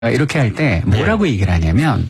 이렇게 할 때 뭐라고 얘기를 하냐면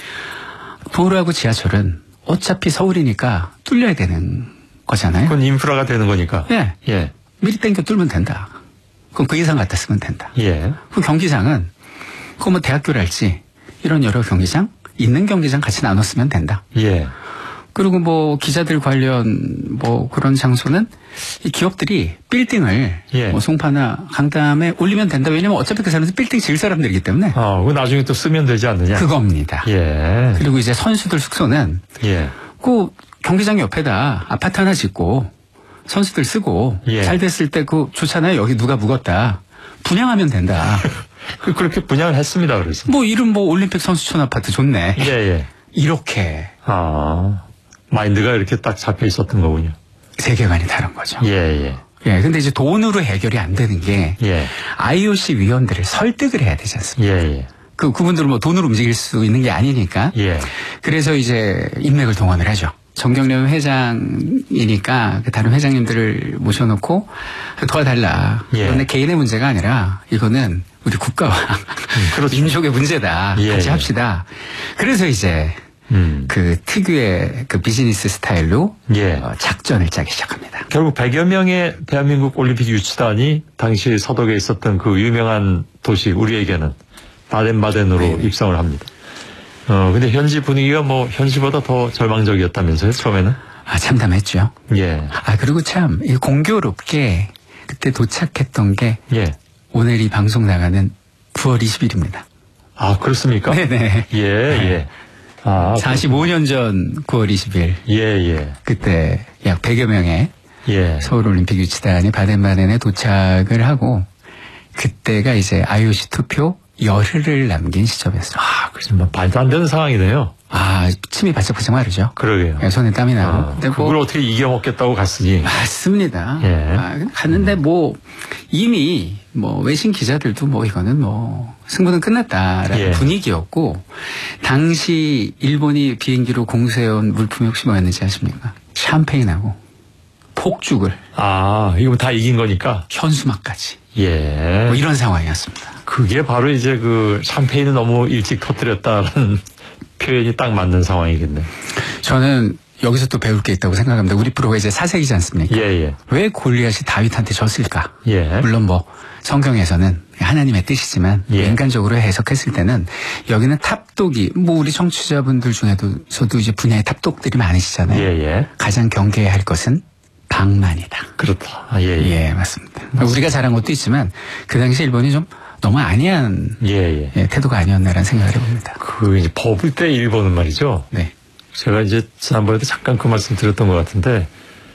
도로하고 지하철은 어차피 서울이니까 뚫려야 되는 거잖아요. 그건 인프라가 되는 거니까. 예. 예. 미리 땡겨 뚫으면 된다. 그럼 그 이상 갖다 쓰면 된다. 예. 그 경기장은 그거 뭐 대학교랄지 이런 여러 경기장 있는 경기장 같이 나눠 쓰면 된다. 예. 그리고 뭐 기자들 관련 뭐 그런 장소는 이 기업들이 빌딩을 예. 뭐 송파나 강남에 올리면 된다. 왜냐면 어차피 그 사람들은 빌딩 지을 사람들이기 때문에. 그거 나중에 또 쓰면 되지 않느냐. 그겁니다. 예. 그리고 이제 선수들 숙소는 예. 그 경기장 옆에다 아파트 하나 짓고 선수들 쓰고 예. 잘 됐을 때 그 좋잖아요. 여기 누가 묵었다. 분양하면 된다. 그렇게 분양을 했습니다. 그래서. 뭐 이름 뭐 올림픽 선수촌 아파트 좋네. 예, 예. 이렇게. 마인드가 이렇게 딱 잡혀 있었던 거군요. 세계관이 다른 거죠. 예, 예. 예, 근데 이제 돈으로 해결이 안 되는 게 예. IOC 위원들을 설득을 해야 되지 않습니까? 예, 예. 그분들은 뭐 돈으로 움직일 수 있는 게 아니니까. 예. 그래서 이제 인맥을 동원을 하죠. 정경련 회장이니까 그 다른 회장님들을 모셔놓고 도와달라. 예. 그런데 개인의 문제가 아니라 이거는 우리 국가와 그렇죠. 민족의 문제다. 예, 같이 예. 합시다. 그래서 이제 그 특유의 그 비즈니스 스타일로 예. 작전을 짜기 시작합니다. 결국 100여 명의 대한민국 올림픽 유치단이 당시 서독에 있었던 그 유명한 도시 우리에게는 바덴바덴으로 네. 입성을 합니다. 근데 현지 분위기가 뭐 현지보다 더 절망적이었다면서요, 처음에는? 참담했죠. 예. 그리고 참 이 공교롭게 그때 도착했던 게 예. 오늘 이 방송 나가는 9월 20일입니다. 그렇습니까? 네네. 예, 예. 45년 전 9월 20일. 예, 예. 그때 약 100여 명의 예. 서울올림픽 유치단이 바덴바덴에 도착을 하고 그때가 이제 IOC 투표 열흘을 남긴 시점이었어요. 그래서 뭐 말도 안 되는 상황이네요. 침이 바짝바짝 마르죠. 그러게요. 예, 손에 땀이 나고. 근데 그걸 어떻게 이겨먹겠다고 갔으니. 맞습니다. 예. 갔는데 뭐 이미 뭐 외신 기자들도 뭐 이거는 뭐 승부는 끝났다라는 예. 분위기였고 당시 일본이 비행기로 공수해온 물품이 혹시 뭐였는지 아십니까? 샴페인하고 폭죽을 이거 다 이긴 거니까. 현수막까지 예. 뭐 이런 상황이었습니다. 그게 바로 이제 그 샴페인을 너무 일찍 터뜨렸다라는 표현이 딱 맞는 상황이겠네. 저는 여기서 또 배울 게 있다고 생각합니다. 우리 프로가 이제 사색이지 않습니까? 예, 예. 왜 골리앗이 다윗한테 졌을까? 예. 물론 뭐 성경에서는 하나님의 뜻이지만 예. 인간적으로 해석했을 때는 여기는 탑독이 뭐 우리 청취자분들 중에도 저도 이제 분야의 탑독들이 많으시잖아요. 예, 예. 가장 경계해야 할 것은 방만이다. 그렇다. 예, 예. 예, 맞습니다. 우리가 잘한 것도 있지만 그 당시 일본이 좀 너무 안이한 예, 예. 태도가 아니었나라는 생각을 해봅니다. 이제 버블 때 일본은 말이죠. 네. 제가 이제 지난번에도 잠깐 그 말씀 드렸던 것 같은데,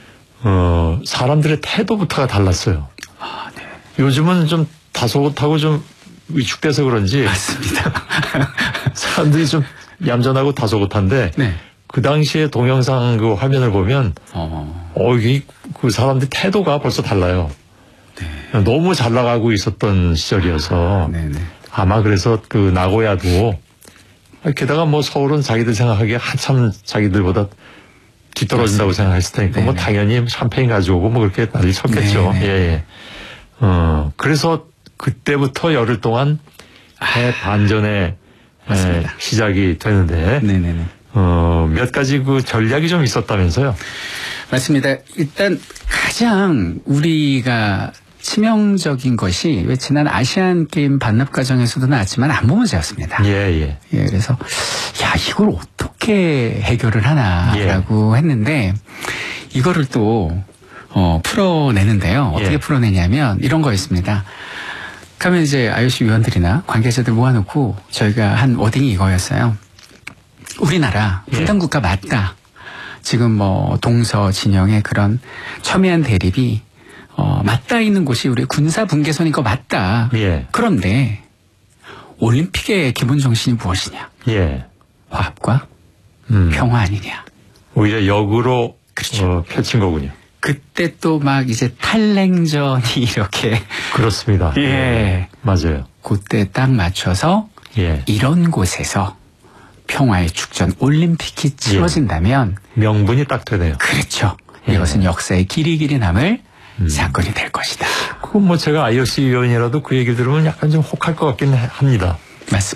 사람들의 태도부터가 달랐어요. 네. 요즘은 좀 다소곳하고 좀 위축돼서 그런지. 맞습니다. 사람들이 좀 얌전하고 다소곳한데, 네. 그 당시에 동영상 그 화면을 보면, 이게 그 사람들 태도가 벌써 달라요. 네. 너무 잘 나가고 있었던 시절이어서. 네네. 아마 그래서 그 나고야도 게다가 뭐 서울은 자기들 생각하기에 한참 자기들보다 뒤떨어진다고 생각했을 테니까 네네. 뭐 당연히 샴페인 가져오고 뭐 그렇게 난리 쳤겠죠. 네네. 예, 예. 그래서 그때부터 열흘 동안 대반전의 시작이 되는데 네네네. 몇 가지 그 전략이 좀 있었다면서요? 맞습니다. 일단 가장 우리가 치명적인 것이 왜 지난 아시안 게임 반납 과정에서도 나왔지만 안보 문제였습니다. 예, 예. 예, 그래서 이걸 어떻게 해결을 하나라고 했는데 이거를 또 풀어내는데요. 어떻게 예. 풀어내냐면 이런 거였습니다. 그러면 이제 IOC 위원들이나 관계자들 모아놓고 저희가 한 워딩이 이거였어요. 우리나라 분단 국가 맞다. 지금 뭐 동서 진영의 그런 첨예한 대립이 맞닿아 있는 곳이 우리 군사 분계선인 거 맞다. 예. 그런데 올림픽의 기본 정신이 무엇이냐? 예. 화합과 평화 아니냐? 오히려 역으로 그렇죠. 펼친 거군요. 그때 또 막 이제 탈냉전이 이렇게 그렇습니다. 예. 맞아요. 그때 딱 맞춰서 예. 이런 곳에서 평화의 축전 올림픽이 치러진다면 명분이 딱 되네요. 그렇죠. 예. 이것은 역사의 길이 남을 사건이 될 것이다. 그건 뭐 제가 IOC 위원이라도 그 얘기를 들으면 약간 좀 혹할 것 같긴 합니다. 맞습니다.